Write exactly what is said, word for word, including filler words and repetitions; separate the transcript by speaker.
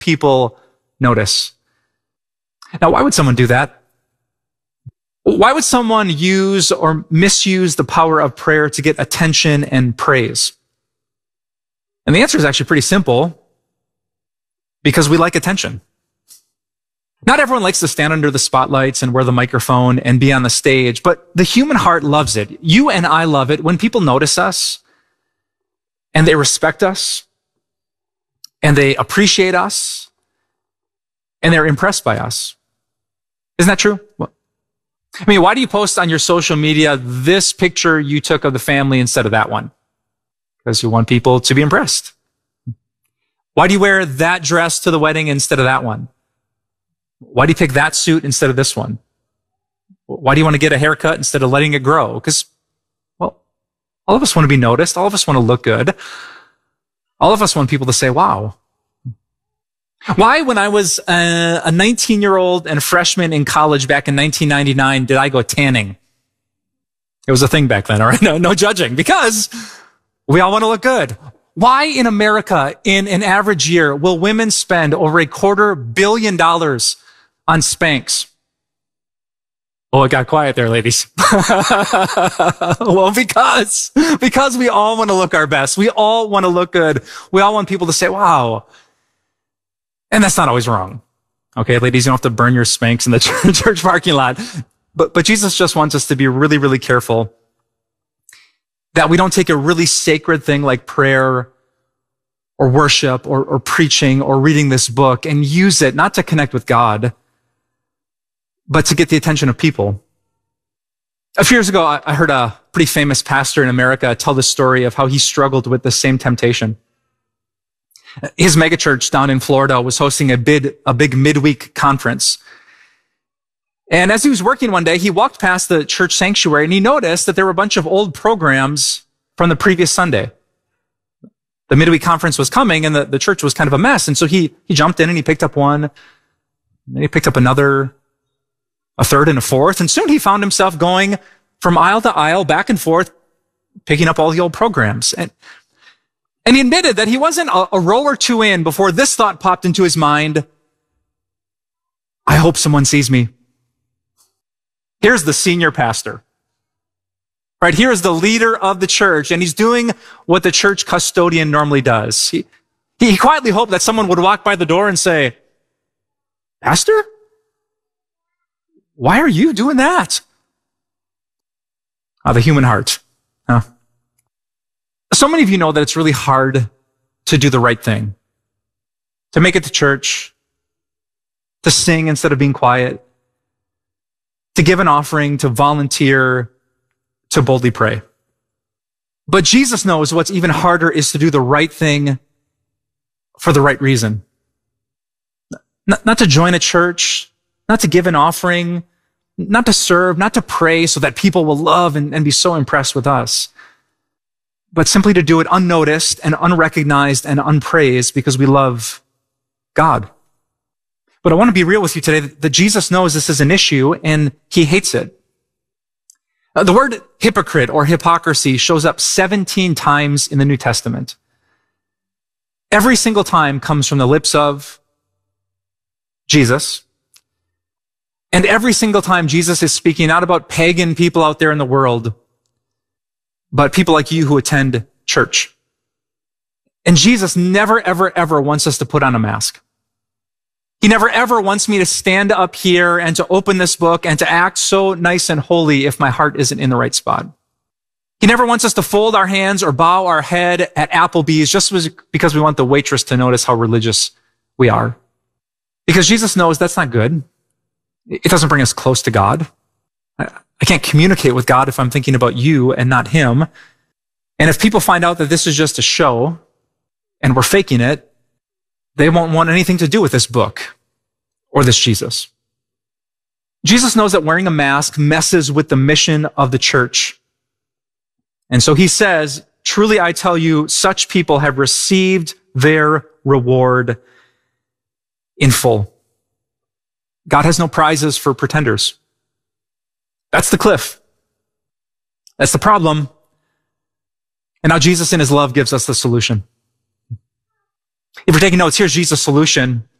Speaker 1: people notice. Now, why would someone do that? Why would someone use or misuse the power of prayer to get attention and praise? And the answer is actually pretty simple. Because we like attention. Not everyone likes to stand under the spotlights and wear the microphone and be on the stage, but the human heart loves it. You and I love it when people notice us and they respect us and they appreciate us and they're impressed by us. Isn't that true? Well, I mean, why do you post on your social media this picture you took of the family instead of that one? Because you want people to be impressed. Why do you wear that dress to the wedding instead of that one? Why do you pick that suit instead of this one? Why do you want to get a haircut instead of letting it grow? Because, well, all of us want to be noticed. All of us want to look good. All of us want people to say, wow. Why, when I was a nineteen-year-old and a freshman in college back in nineteen ninety-nine, did I go tanning? It was a thing back then, all right? No, no judging. Because we all want to look good. Why in America, in an average year, will women spend over a quarter billion dollars on Spanx? Oh, it got quiet there, ladies. Well, because, because we all want to look our best. We all want to look good. We all want people to say, wow. And that's not always wrong. Okay, ladies, you don't have to burn your Spanx in the church parking lot. But, but Jesus just wants us to be really, really careful that we don't take a really sacred thing like prayer or worship or, or preaching or reading this book and use it not to connect with God, but to get the attention of people. A few years ago, I heard a pretty famous pastor in America tell the story of how he struggled with the same temptation. His megachurch down in Florida was hosting a big, a big midweek conference. And as he was working one day, he walked past the church sanctuary and he noticed that there were a bunch of old programs from the previous Sunday. The midweek conference was coming and the, the church was kind of a mess. And so he, he jumped in and he picked up one, and he picked up another, a third and a fourth. And soon he found himself going from aisle to aisle, back and forth, picking up all the old programs. And, and he admitted that he wasn't a, a row or two in before this thought popped into his mind. I hope someone sees me. Here's the senior pastor, right? Here is the leader of the church, and he's doing what the church custodian normally does. He, he quietly hoped that someone would walk by the door and say, Pastor? Why are you doing that? Ah, the human heart. Huh? So many of you know that it's really hard to do the right thing, to make it to church, to sing instead of being quiet, to give an offering, to volunteer, to boldly pray. But Jesus knows what's even harder is to do the right thing for the right reason. Not, not to join a church, not to give an offering, not to serve, not to pray so that people will love and, and be so impressed with us, but simply to do it unnoticed and unrecognized and unpraised because we love God. But I want to be real with you today that Jesus knows this is an issue and he hates it. Uh, the word hypocrite or hypocrisy shows up seventeen times in the New Testament. Every single time comes from the lips of Jesus. And every single time Jesus is speaking not about pagan people out there in the world, but people like you who attend church. And Jesus never, ever, ever wants us to put on a mask. He never ever wants me to stand up here and to open this book and to act so nice and holy if my heart isn't in the right spot. He never wants us to fold our hands or bow our head at Applebee's just because we want the waitress to notice how religious we are. Because Jesus knows that's not good. It doesn't bring us close to God. I can't communicate with God if I'm thinking about you and not him. And if people find out that this is just a show and we're faking it, they won't want anything to do with this book or this Jesus. Jesus knows that wearing a mask messes with the mission of the church. And so he says, truly I tell you, such people have received their reward in full. God has no prizes for pretenders. That's the cliff. That's the problem. And now Jesus in his love gives us the solution. If you're taking notes, here's Jesus' solution.